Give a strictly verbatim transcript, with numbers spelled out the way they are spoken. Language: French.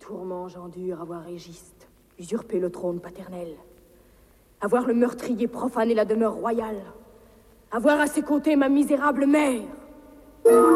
tourments j'endure à voir Égiste usurper le trône paternel, à voir le meurtrier profaner la demeure royale, à voir à ses côtés ma misérable mère.